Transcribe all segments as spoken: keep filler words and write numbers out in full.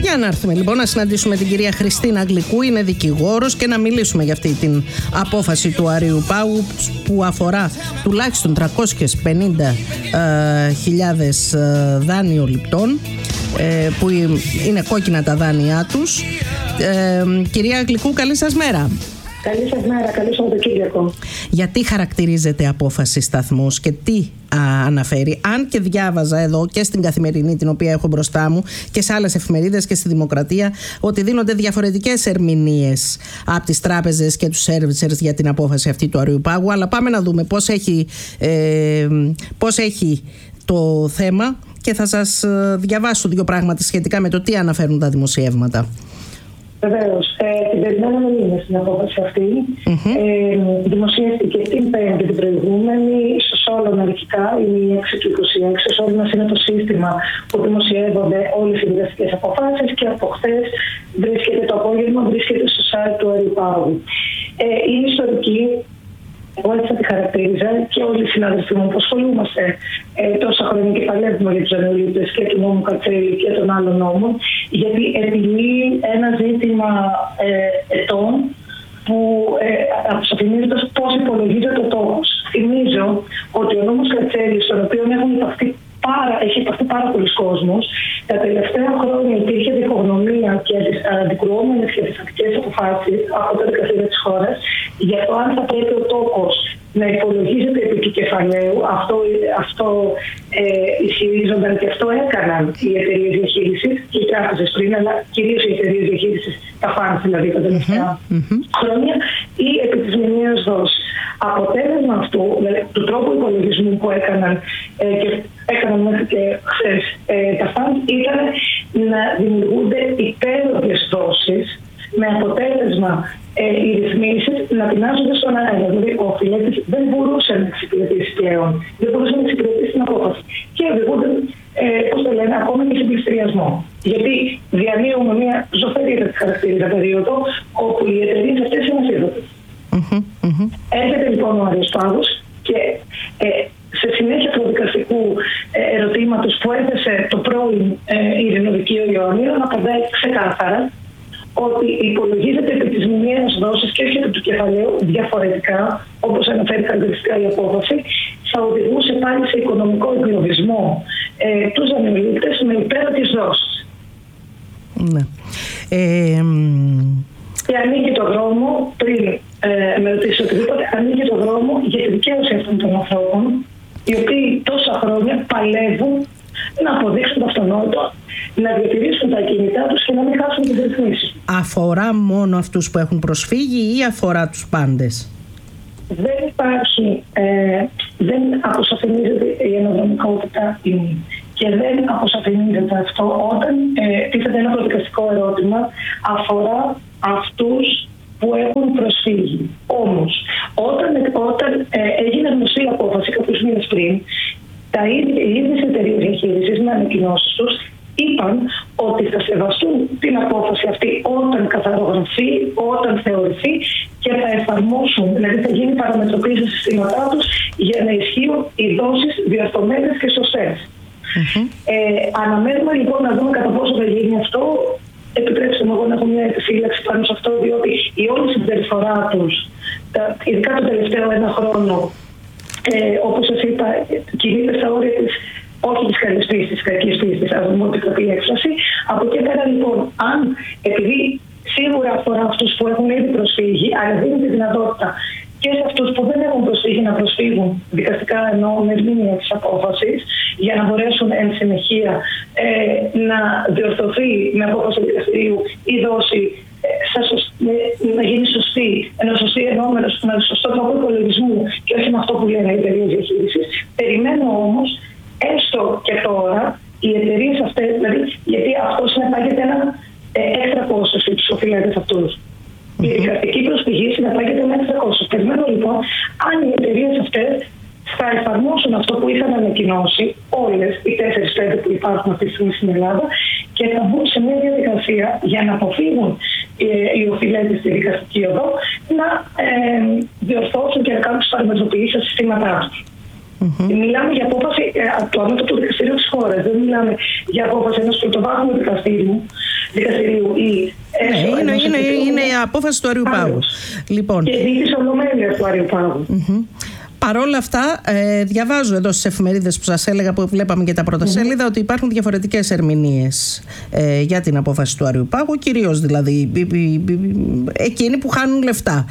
Για να έρθουμε λοιπόν να συναντήσουμε την κυρία Χριστίνα Γλυκού, είναι δικηγόρος, και να μιλήσουμε για αυτή την απόφαση του Αρείου Πάγου που αφορά τουλάχιστον τριακόσιες πενήντα χιλιάδες ε, δάνειοληπτών ε, που είναι κόκκινα τα δάνειά τους. Ε, κυρία Γλυκού, καλή σας μέρα. Καλή σας μέρα, καλή Σαββατοκύριακο. Γιατί χαρακτηρίζεται απόφαση σταθμός και τι α, αναφέρει? Αν και διάβαζα εδώ και στην Καθημερινή, την οποία έχω μπροστά μου, και σε άλλες εφημερίδες και στη Δημοκρατία, ότι δίνονται διαφορετικές ερμηνείες από τις τράπεζες και τους servicers για την απόφαση αυτή του Αρείου Πάγου. Αλλά πάμε να δούμε πώς έχει, ε, πώς έχει το θέμα, και θα σας διαβάσω δύο πράγματα σχετικά με το τι αναφέρουν τα δημοσιεύματα. Βεβαίως. Ε, την περιμέναμε μήνες στην απόφαση αυτή. Mm-hmm. Ε, δημοσιεύτηκε την Πέμπτη την προηγούμενη, στο Solon αρχικά, η έξι του είκοσι έξι. Στο Solon είναι το σύστημα που δημοσιεύονται όλες οι δικαστικές αποφάσεις, και από χθες βρίσκεται το απόγευμα, βρίσκεται στο site του Αρείου Πάγου. Ε, είναι ιστορική. Εγώ έτσι θα τη χαρακτήριζα, και όλοι οι συνάδελφοι μου που ασχολούμαστε ε, τόσα χρόνια και παλεύουμε για τους δανειολήπτες και του νόμου Κατσέλη και των άλλων νόμων, γιατί επιλύει ένα ζήτημα ε, ετών που ε, αποσαφηνίζοντας πώς υπολογίζεται ο τόκος. Θυμίζω ότι ο νόμος Κατσέλη, στον οποίο έχουν υπαχθεί Πάρα, έχει υπαχθεί πάρα πολλοί κόσμος. Τα τελευταία χρόνια υπήρχε διχογνωμία και αντικρουόμενες και αντιστατικές αποφάσεις από τα δικαστήρια της χώρας για το αν θα πρέπει ο τόκος να υπολογίζεται επί του κεφαλαίου. Αυτό, αυτό ε, ισχυρίζονταν και αυτό έκαναν οι εταιρείες διαχείρισης και οι τράπεζες πριν, αλλά κυρίως οι εταιρείες διαχείρισης, τα φάνη δηλαδή τα τελευταία mm-hmm. χρόνια, ή επί της μηνιαίας δόσης. Αποτέλεσμα αυτού, δηλαδή του τρόπου υπολογισμού που έκαναν ε, και έκαναν μέχρι και χθες ε, τα φάνη, ήταν να δημιουργούνται υπέρογγες δόσεις, με αποτέλεσμα ε, οι ρυθμίσεις να πεινάζονται στον αέρα. Δηλαδή, ο οφειλέτης δεν μπορούσε να εξυπηρετήσει πλέον, δεν μπορούσε να εξυπηρετήσει την απόφαση. Και οδηγούνται, ε, πώς το λένε, ακόμα και σε πληστηριασμό. Γιατί διανύουμε μια ζωφερή χαρακτήριζα περίοδο, όπου οι εταιρείες αυτές είναι ασύντοτες. Mm-hmm, mm-hmm. Έρχεται λοιπόν ο Αρείου Πάγου και ε, σε συνέχεια του δικαστικού ε, ερωτήματος που έθεσε το πρώην ε, Ειρηνοδικείο Ιόνιο, να απαντάει ξεκάθαρα ότι υπολογίζεται επί της μηνιαίας δόσης και όχι επί του κεφαλαίου διαφορετικά, όπως αναφέρει χαρακτηριστικά η απόφαση, θα οδηγούσε πάλι σε οικονομικό εγκλωβισμό ε, τους δανειολήπτες με υπέροχες δόσεις. Ναι. Ε, και ανοίγει το δρόμο, πριν ε, με ρωτήσει οτιδήποτε, ανοίγει το δρόμο για τη δικαίωση αυτών των ανθρώπων, οι οποίοι τόσα χρόνια παλεύουν να αποδείξουν το αυτονόητο, να διατηρήσουν τα ακίνητά τους και να μην χάσουν τις ρυθμίσεις. Αφορά μόνο αυτούς που έχουν προσφύγει ή αφορά τους πάντες? Δεν υπάρχει, ε, δεν αποσαφηνίζεται η αναδρομικότητα και δεν αποσαφηνίζεται αυτό όταν ε, τίθεται ένα προδικαστικό ερώτημα, αφορά αυτούς που έχουν προσφύγει. Όμως, όταν, όταν ε, έγινε γνωστή η απόφαση κάποιους μήνες πριν, τα ίδια, οι ίδιες εταιρείες διαχείρισης με ανακοινώσεις τους είπαν ότι θα σεβαστούν την απόφαση αυτή όταν καθαρογραφεί, όταν θεωρηθεί, και θα εφαρμόσουν, δηλαδή θα γίνει παραμετροποίηση στα συστήματά τους για να ισχύουν οι δόσεις διορθωμένες και σωστές. Mm-hmm. Ε, αναμένουμε λοιπόν να δούμε κατά πόσο θα γίνει αυτό. Επιτρέψτε μου εγώ να έχω μια επιφύλαξη πάνω σε αυτό, διότι η όλη συμπεριφορά τους, τα, ειδικά το τελευταίο ένα χρόνο, ε, όπως σας είπα, κινείται στα όρια της, όχι της καλής πίστης, της κακής πίστης, ας δούμε ότι η έκφραση. Από εκεί πέρα λοιπόν, αν επειδή σίγουρα αφορά αυτούς που έχουν ήδη προσφύγει, αλλά δίνει τη δυνατότητα και σε αυτούς που δεν έχουν προσφύγει να προσφύγουν δικαστικά, εννοώ με ερμηνεία της απόφασης, για να μπορέσουν εν συνεχεία ε, να διορθωθεί με απόφαση του δικαστηρίου η δόση, ε, σωσ... να γίνει σωστή, ενώ σωστή εννοώ με σωστό τρόπο υπολογισμού και όχι με αυτό που λένε οι εταιρείες διαχείρισης. Περιμένω όμως, έστω και τώρα, οι εταιρείες αυτές, δηλαδή, γιατί αυτό συνεπάγεται ένα ε, έξτρα κόστος στους οφειλέτες αυτούς. Mm-hmm. Η δικαστική προσφυγή συνεπάγεται ένα έξτρα κόστος. Περιμένω λοιπόν αν οι εταιρείες αυτές θα εφαρμόσουν αυτό που είχαν ανακοινώσει όλες οι τέσσερις πέντε που υπάρχουν αυτή τη στιγμή στην Ελλάδα και θα μπουν σε μια διαδικασία για να αποφύγουν ε, οι οφειλέτες στη δικαστική οδό να ε, διορθώσουν και να κάνουν τις παραμετροποιήσεις στα συστήματά τους. Mm-hmm. Μιλάμε για απόφαση από το ανώτατο δικαστήριο της χώρας. Δεν μιλάμε για απόφαση ενός πρωτοβάθμιου δικαστήριου. δικαστηρίου ή ναι, είναι, είναι, είναι η απόφαση του Αριουπάγου. Λοιπόν. Και δίκης ολομέλειας του Αριουπάγου. Mm-hmm. Παρ' όλα αυτά, ε, διαβάζω εδώ στις εφημερίδες που σας έλεγα, που βλέπαμε και τα πρώτα mm-hmm. σέλιδα, ότι υπάρχουν διαφορετικές ερμηνείες ε, για την απόφαση του Αριουπάγου, κυρίως δηλαδή εκείνοι που χάνουν λεφτά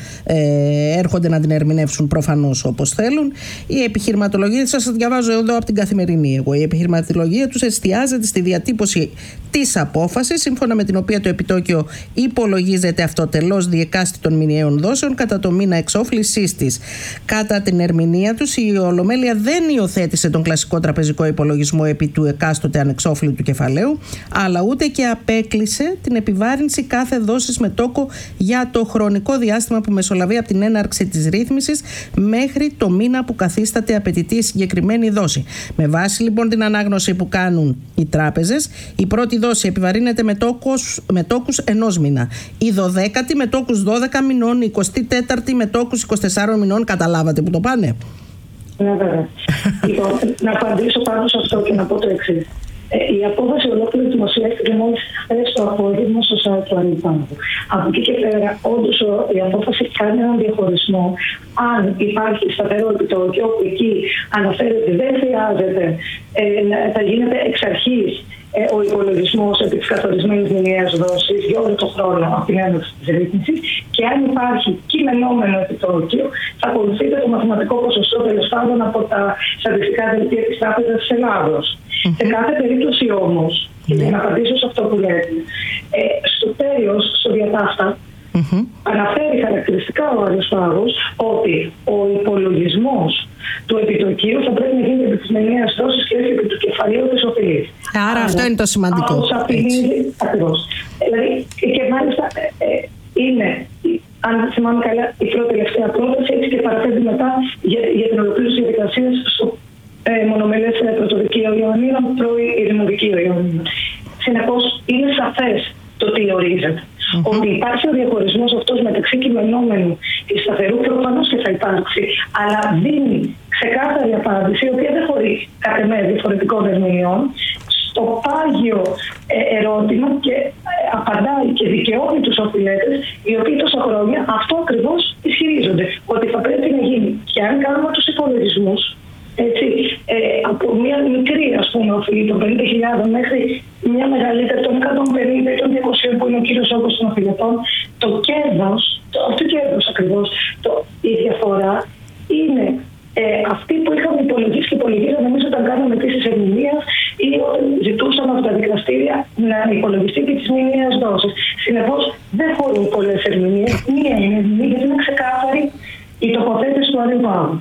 ε, έρχονται να την ερμηνεύσουν προφανώς όπως θέλουν. Η επιχειρηματολογία, σας διαβάζω εδώ από την Καθημερινή εγώ, η επιχειρηματολογία τους εστιάζεται στη διατύπωση της απόφασης, σύμφωνα με την οποία το επιτόκιο υπολογίζεται αυτοτελώς διεκάστη των μηνιαίων δόσεων κατά το μήνα εξόφλησής της. Κατά την ερμηνεία τους, η Ολομέλεια δεν υιοθέτησε τον κλασικό τραπεζικό υπολογισμό επί του εκάστοτε ανεξόφλητου κεφαλαίου, αλλά ούτε και απέκλεισε την επιβάρυνση κάθε δόσης με τόκο για το χρονικό διάστημα που μεσολαβεί από την έναρξη της ρύθμισης μέχρι το μήνα που καθίσταται απαιτητή η συγκεκριμένη δόση. Με βάση λοιπόν την ανάγνωση που κάνουν οι τράπεζες, η πρώτη δόση επιβαρύνεται με τόκους, με τόκους ενός μήνα. Η δωδέκατη με τόκους δώδεκα μηνών, η εικοστή τέταρτη με τόκους είκοσι τεσσάρων μηνών. Καταλάβατε που το πάνε. Ναι, βέβαια. Λοιπόν, να απαντήσω πάνω σε αυτό και να πω το εξής. Ε, η απόφαση ολόκληρη δημοσιεύτηκε μόλις χθες το απόγευμα στο site του Αριουπάγου. Από εκεί και πέρα, όντως η απόφαση κάνει έναν διαχωρισμό. Αν υπάρχει σταθερό επιτόκιο, όπου εκεί αναφέρεται δεν χρειάζεται ε, να θα γίνεται εξ αρχής ε, ο υπολογισμός επί της καθορισμένης μηνιαίας δόσης για όλο τον χρόνο από την έναρξη της ρύθμισης, και αν υπάρχει κειμενόμενο επιτόκιο, θα ακολουθείται το μαθηματικό ποσοστό τέλος πάντων από τα στατιστικά δελτία της Τράπεζας της Ελλάδος. Mm-hmm. Σε κάθε περίπτωση όμως, και για να απαντήσω σε αυτό που λέτε, ε, στο τέλος, στο διατάφτα, mm-hmm. αναφέρει χαρακτηριστικά ο Αριουπάγος ότι ο υπολογισμός του επιτοκίου θα πρέπει να γίνει επί της μηνιαίας δόσης και όχι επί του κεφαλαίου της οφειλής. Άρα, Άρα αυτό είναι το σημαντικό. Ακριβώς. Δηλαδή, και μάλιστα ε, ε, είναι, αν θυμάμαι καλά, η πρώτη τελευταία πρόταση, έτσι και παραθέτει μετά για, για την ολοκλήρωση της διαδικασίας στο ε, μονομελές πρωτοδικείο Ιωαννίνων, πρώην ειρηνοδικείο Ιωαννίνων. Συνεπώς, είναι σαφές το τι ορίζεται. Mm-hmm. Ότι υπάρχει ο διαχωρισμός αυτός μεταξύ κειμενόμενου και σταθερού, προφανώς και θα υπάρξει, αλλά δίνει ξεκάθαρη απάντηση, η οποία δεν χωρεί κατά με διαφορετικών ερμηνεών, στο πάγιο ε, ερώτημα και ε, απαντάει και δικαιώνει τους οφειλέτες, οι οποίοι τόσα χρόνια αυτό ακριβώς ισχυρίζονται. Ότι θα πρέπει να γίνει. Και αν κάνουμε τους υπολογισμούς, έτσι, ε, από μια μικρή, ας πούμε, οφειλή των πενήντα χιλιάδες μέχρι μια μεγαλύτερη των εκατόν πενήντα ή των διακοσίων, που είναι ο κύριος όγκος των οφειλετών, το κέρδος, το, αυτό το κέρδος ακριβώς, το, η διαφορά είναι ε, αυτή που είχαμε υπολογίσει και υπολογίσαμε εμείς όταν κάναμε επίσης ερμηνείας ή όταν ζητούσαμε από τα δικαστήρια να υπολογιστεί και τις μηνιαίες δόσεις. Συνεπώς δεν χωρούν πολλές ερμηνείες, μία είναι ερμηνεία, γιατί είναι ξεκάθαρη η τοποθέτηση του Αριουπάγου.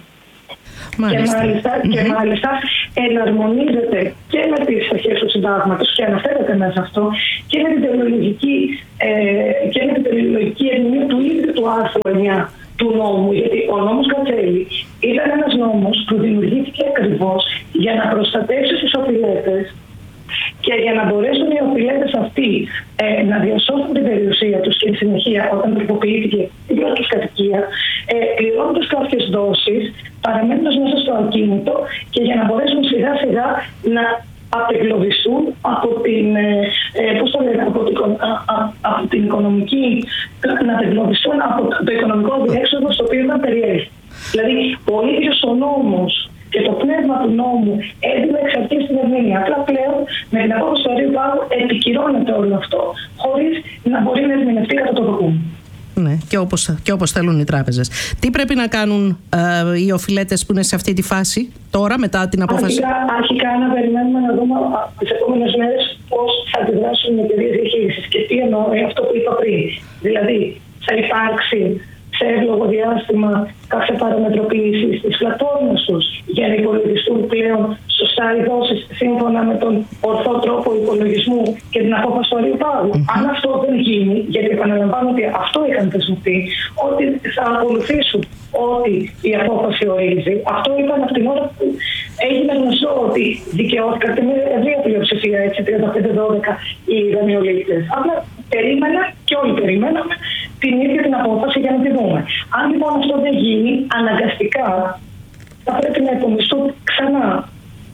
Και μάλιστα, mm-hmm. και μάλιστα εναρμονίζεται και με τις αρχές του συντάγματος, και αναφέρεται μέσα αυτό, και με την τελειολογική, ε, και με την τελειολογική ερμηνεία του ίδιου του άρθρου εννιά του νόμου. Γιατί ο νόμος Κατσέλη ήταν ένας νόμος που δημιουργήθηκε ακριβώς για να προστατεύσει τους οφειλέτες και για να μπορέσουν οι οφειλέτες αυτοί ε, να διασώσουν την περιουσία τους και τη συνεχεία όταν τροποποιήθηκε η πρώτη τους κατοικία, ε, πληρώνοντας κάποιες δόσεις, παραμένοντας μέσα στο ακίνητο, και για να μπορέσουν σιγά σιγά να απεγκλωβιστούν από την, ε, πώς το λένε, από την, α, α, από την οικονομική, να απεγκλωβιστούν από το οικονομικό διέξοδο στο οποίο ήταν περιέλθει. Δηλαδή, ο ίδιος ο νόμος και το πνεύμα του νόμου έντυπα εξ αρχής στην ερμηνεία. Απλά πλέον με την απόφαση του Αριουπάγου επικυρώνεται όλο αυτό, χωρίς να μπορεί να ερμηνευτεί κατά το δοκούν. Ναι, και όπως, και όπως θέλουν οι τράπεζες. Τι πρέπει να κάνουν ε, οι οφειλέτες που είναι σε αυτή τη φάση τώρα, μετά την απόφαση? Αρχικά, αρχικά να περιμένουμε να δούμε τις επόμενες μέρες πώς θα αντιδράσουν οι εταιρείες διαχείρισης και τι εννοώ αυτό που είπα πριν. Δηλαδή, θα υπάρξει σε εύλογο διάστημα κάθε παραμετροποίηση στις πλατφόρμες τους για να υπολογιστούν πλέον σωστά οι δόσεις σύμφωνα με τον ορθό τρόπο υπολογισμού και την απόφαση του Αριουπάγου. Mm-hmm. Αν αυτό δεν γίνει, γιατί επαναλαμβάνω ότι αυτό είχαν θεσμευτεί, ότι θα ακολουθήσουν ό,τι η απόφαση ορίζει. Αυτό είπαν από την ώρα που έγινε γνωστό ότι δικαιώθηκαν με ευρεία πλειοψηφία, έτσι, τριάντα πέντε δώδεκα οι δανειολήπτες. Απλά περίμενα και όλοι περιμέναμε την ίδια την απόφαση για να τη δούμε. Αν λοιπόν αυτό δεν γίνει, αναγκαστικά θα πρέπει να υπομισθούν ξανά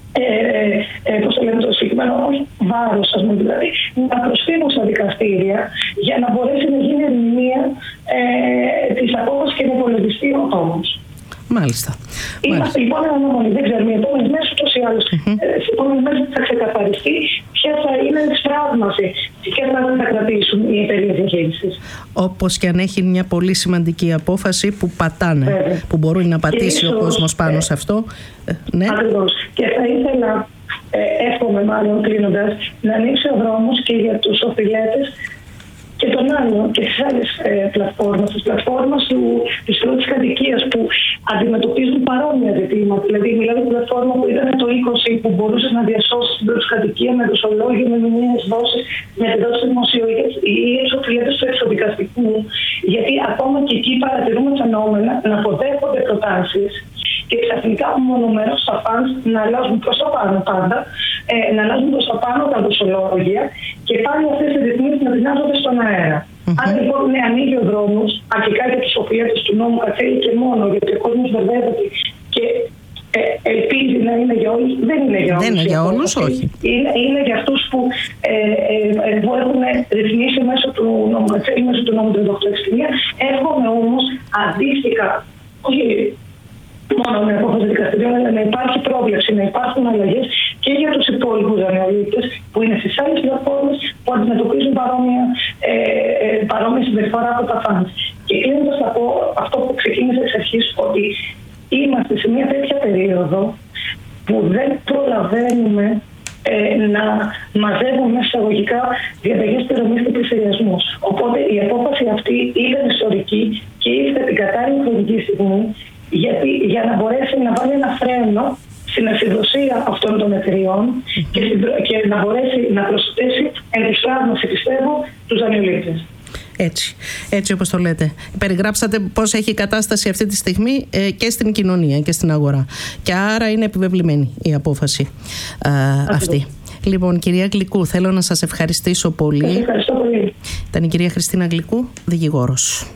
Ε, ε, πώς το λένε το συγκεκριμένο, όχι βάρος, ας πούμε, δηλαδή, να προσφύγουν στα δικαστήρια για να μπορέσει να γίνει ερμηνεία ε, της απόφασης και να υπολογιστεί ο τόμος. Μάλιστα. Είμαστε λοιπόν αναμονή. Δεν ξέρουμε οι επόμενες μέρες ούτως ή άλλως. Mm-hmm. Ε, στις επόμενες μέρες θα ξεκαθαριστεί ποια θα είναι η σφράγμαση και ποια θα, θα κρατήσουν οι εταιρείες διαχείρισης. Όπως και αν έχει μια πολύ σημαντική απόφαση που πατάνε, Βέβαια. που μπορεί να πατήσει ίσως, ο κόσμος πάνω ε, σε αυτό. Ε, ναι. Ακριβώς. Και θα ήθελα, ε, εύχομαι μάλλον κλείνοντας, να ανοίξει ο δρόμος και για τους οφειλέτες και τον άλλο και τις άλλες ε, πλατφόρμες, τις πλατφόρμες του, της πρώτης κατοικίας που αντιμετωπίζουν παρόμοια ζητήματα. Δηλαδή, μιλάω για την πλατφόρμα που ήταν το είκοσι που μπορούσε να διασώσει την πρώτη κατοικία με δοσολόγιο, με μηνύες δόσεις, με τη δόση δημοσιογραφίας ή τους οφειλέτες του εξωδικαστικού. Γιατί ακόμα και εκεί παρατηρούμε φαινόμενα να αποδέχονται προτάσεις και ξαφνικά μονομερώς τα φανς να αλλάζουν προς τα πάνω πάντα, ε, να αλλάζουν προς τα πάνω τα δοσολόγια και πάλι αυτές οι ρυθμίσεις να δυνάζονται στον αέρα. Mm-hmm. Άρα λοιπόν ναι, ανοίγει ο δρόμος, αρχικά για τους οφειλέτες του νόμου καθέλει και μόνο, γιατί ο κόσμος μπερδεύεται και ε, ελπίζει να είναι για όλους. Δεν είναι για όλους. Δεν είναι για όλους, όχι. Είναι, είναι για αυτούς που, ε, ε, που έχουν ρυθμίσει μέσω του νόμου ή μέσω του νόμου τριάντα οκτώ εξήντα μία. Έρχομαι όμως αντίστοιχα, όχι μόνο με απόφαση δικαστηρίων, αλλά να υπάρχει πρόβλεψη, να υπάρχουν αλλαγές και για τους υπόλοιπους δανειολήπτες που είναι στις άλλες πλατφόρμες που αντιμετωπίζουν παρόμοια, ε, ε, παρόμοια συμπεριφορά από τα φανς. Και κλείνοντας θα πω αυτό που ξεκίνησε εξ αρχής, ότι είμαστε σε μια τέτοια περίοδο που δεν προλαβαίνουμε ε, να μαζεύουμε μέσα εισαγωγικά διαταγές πληρωμής και πληστηριασμούς. Οπότε η απόφαση αυτή ήταν ιστορική και ήρθε την κατάλληλη χρονική στιγμή, γιατί για να μπορέσει να βάλει ένα φρένο στην ασυδοσία αυτών των εταιριών mm-hmm. και, και να μπορέσει να προσθέσει εν τη σφράγμαση, πιστεύω, τους δανειολήπτες. Έτσι, έτσι όπως το λέτε. Περιγράψατε πώς έχει η κατάσταση αυτή τη στιγμή ε, και στην κοινωνία και στην αγορά. Και άρα είναι επιβεβλημένη η απόφαση ε, αυτή. Λοιπόν, κυρία Γλυκού, θέλω να σας ευχαριστήσω πολύ. Σας ευχαριστώ πολύ. Ήταν η κυρία Χριστίνα Γλυκού, δικηγόρος.